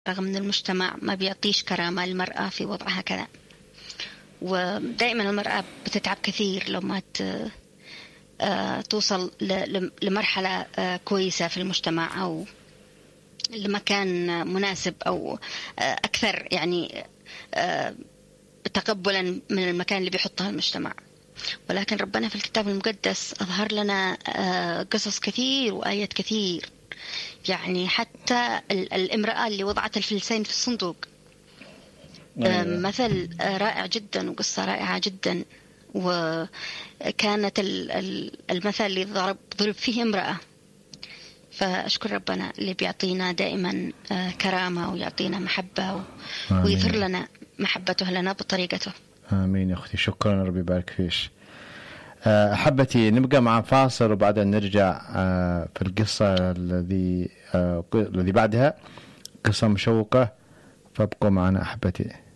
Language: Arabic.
رغم أن المجتمع ما بيعطيش كرامة للمرأة في وضعها كذا، ودائما المرأة بتتعب كثير لو ما توصل لمرحلة كويسة في المجتمع أو لمكان مناسب أو أكثر يعني تقبلا من المكان اللي بيحطها المجتمع. ولكن ربنا في الكتاب المقدس أظهر لنا قصص كثير وآيات كثير، يعني حتى الامرأة اللي وضعت الفلسين في الصندوق مثل رائع جدا وقصة رائعة جدا، وكانت المثل اللي ضرب فيه امرأة. فأشكر ربنا اللي بيعطينا دائما كرامة ويعطينا محبة ويظهر لنا محبته لنا بطريقته. آمين يا أختي، شكرا، ربي يبارك فيش. أحبتي نبقى مع فاصل وبعدين نرجع في القصة الذي بعدها قصة مشوقة، فابقوا معنا أحبتي.